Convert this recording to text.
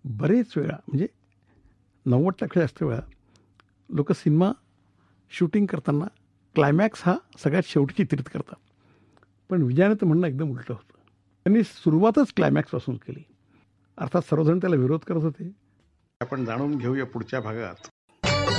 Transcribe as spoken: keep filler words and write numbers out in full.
बरेच वेळा म्हणजे नव्वद टक्के जास्त वेळा लोक सिनेमा शूटिंग करताना क्लायमॅक्स हा सगळ्यात शेवटी चित्रित करतात. पण विजयानं तर म्हणणं एकदम उलटं होतं. त्यांनी सुरुवातच क्लायमॅक्सपासून केली. अर्थात सर्वजण त्याला विरोध करत होते. आपण जाणून घेऊया पुढच्या भागात